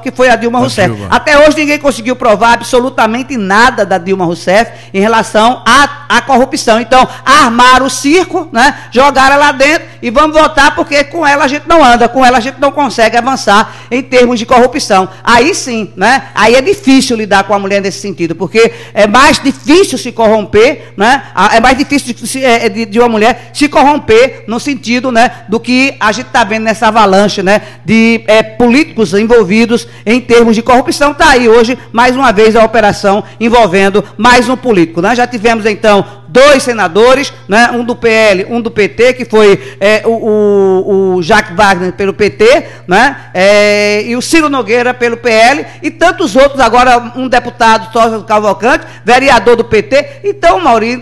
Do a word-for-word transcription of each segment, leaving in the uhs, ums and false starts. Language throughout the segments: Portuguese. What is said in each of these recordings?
que foi a Dilma Rousseff. Dilma. Até hoje ninguém conseguiu provar absolutamente nada da Dilma Rousseff em relação à, à corrupção. Então, armaram o circo, né? Jogaram ela lá dentro e vamos votar porque com ela a gente não anda, com ela a gente não consegue avançar em termos de corrupção. Aí sim, né? Aí é difícil lidar com a mulher nesse sentido, porque é mais difícil se corromper, né? É mais difícil de, de, de uma mulher se corromper no sentido, né, do que a gente está vendo nessa avalanche, né, de é, políticos envolvidos em termos de corrupção. Está aí hoje, mais uma vez, a operação envolvendo mais um político. Nós já tivemos, então, dois senadores, né, um do P L, um do P T, que foi é, o, o, o Jacques Wagner pelo P T, né, é, e o Ciro Nogueira pelo P L, e tantos outros, agora um deputado, Sócio Cavalcante, vereador do P T. Então, Maurício,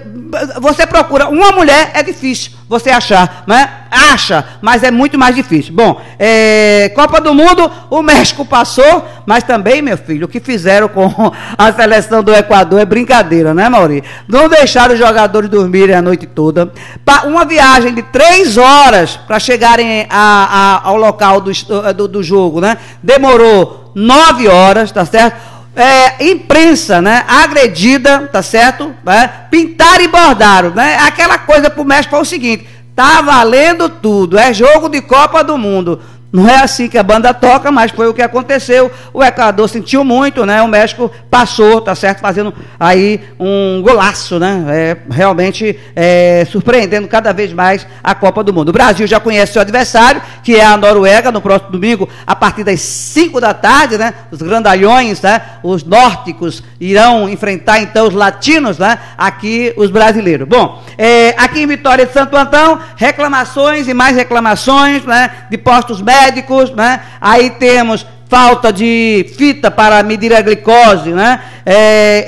você procura uma mulher, é difícil você achar, né? Acha, mas é muito mais difícil. Bom, é, Copa do Mundo, o México passou, mas também, meu filho, o que fizeram com a seleção do Equador é brincadeira, né, Maurício? Não deixaram os jogadores dormirem a noite toda. Uma viagem de três horas para chegarem a, a, ao local do, do, do jogo, né? Demorou nove horas, tá certo? É, imprensa, né, agredida, tá certo? É, pintaram e bordaram, né? Aquela coisa pro México foi o seguinte: tá valendo tudo, é jogo de Copa do Mundo. Não é assim que a banda toca, mas foi o que aconteceu. O Equador sentiu muito, né? O México passou, tá certo? Fazendo aí um golaço, né? É, realmente é, surpreendendo cada vez mais a Copa do Mundo. O Brasil já conhece seu adversário, que é a Noruega, no próximo domingo, a partir das cinco da tarde, né? Os grandalhões, né? Os nórdicos irão enfrentar, então, os latinos, né? Aqui, os brasileiros. Bom, é, aqui em Vitória de Santo Antão, reclamações e mais reclamações, né? De postos médicos, médicos, né? Aí temos falta de fita para medir a glicose, né? É,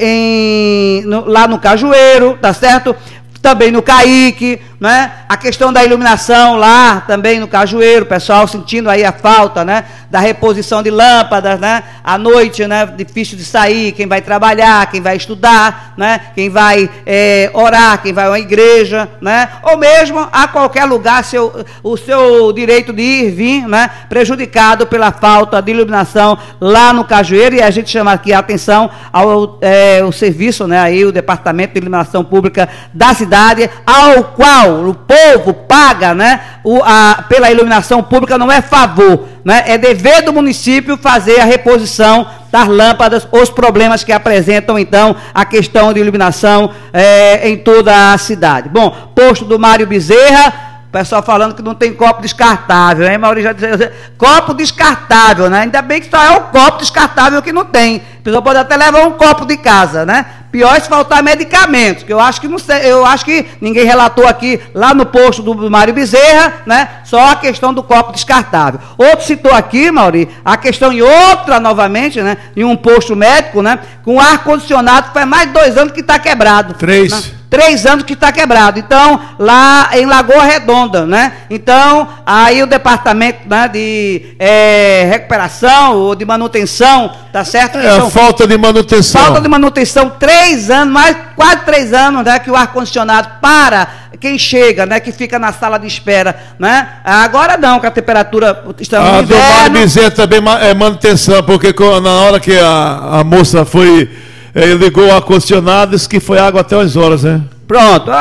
em, no, lá no Cajueiro, tá certo? Também no Caique, né? A questão da iluminação lá também no Cajueiro, o pessoal sentindo aí a falta, né, da reposição de lâmpadas, né, à noite, né, difícil de sair, quem vai trabalhar, quem vai estudar, né, quem vai é, orar, quem vai a uma igreja, né, ou mesmo a qualquer lugar, seu, o seu direito de ir e vir, né, prejudicado pela falta de iluminação lá no Cajueiro. E a gente chama aqui a atenção ao é, o serviço, né, aí o Departamento de Iluminação Pública da cidade, ao qual o povo paga, né, o, a, pela iluminação pública. Não é favor, né, é dever do município fazer a reposição das lâmpadas, os problemas que apresentam, então, a questão de iluminação é, em toda a cidade. Bom, posto do Mário Bezerra, o pessoal falando que não tem copo descartável, hein, Maurício? Já dizia, copo descartável, né? Ainda bem que só é o copo descartável que não tem. A pessoa pode até levar um copo de casa, né? Pior é se faltar medicamentos, que eu acho que não sei, eu acho que ninguém relatou aqui lá no posto do Mário Bezerra, né? Só a questão do copo descartável. Outro citou aqui, Mauri, a questão em outra novamente, né? Em um posto médico, né? Com ar-condicionado que faz mais de dois anos que está quebrado. Três. Né? Três anos que está quebrado. Então, lá em Lagoa Redonda, né? Então, aí o departamento, né, de é, recuperação ou de manutenção, tá certo? É a falta de manutenção. Falta de manutenção, três anos, mais quase três anos, né? Que o ar-condicionado para quem chega, né? Que fica na sala de espera, né? Agora não, que a temperatura está no inverno. A do Mário Bezerra também é manutenção, porque na hora que a, a moça foi... Ele ligou o ar-condicionado e disse que foi água até umas horas, né? Pronto,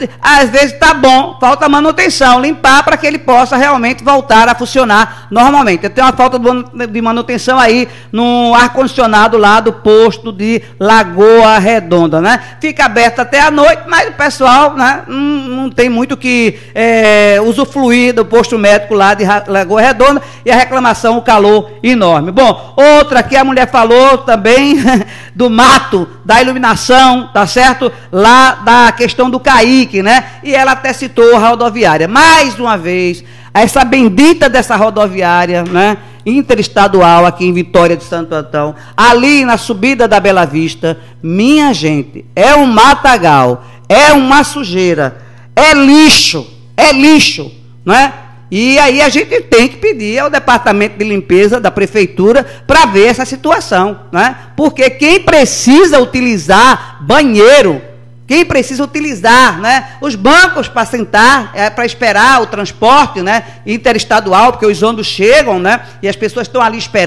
às vezes tá bom, falta manutenção, limpar para que ele possa realmente voltar a funcionar normalmente. Tem uma falta de manutenção aí no ar-condicionado lá do posto de Lagoa Redonda, né? Fica aberto até a noite, mas o pessoal, né, não, não tem muito que é, usufruir do posto médico lá de Lagoa Redonda, e a reclamação, o calor enorme. Bom, outra que a mulher falou também do mato, da iluminação, tá certo? Lá da questão do Caique, né? E ela até citou a rodoviária. Mais uma vez, essa bendita dessa rodoviária, né, interestadual aqui em Vitória de Santo Antão, ali na subida da Bela Vista, minha gente, é um matagal, é uma sujeira, é lixo, é lixo, né? E aí a gente tem que pedir ao departamento de limpeza da prefeitura para ver essa situação, né? Porque quem precisa utilizar banheiro, quem precisa utilizar, né, os bancos para sentar, é, para esperar o transporte, né, interestadual, porque os ônibus chegam, né, e as pessoas estão ali esperando.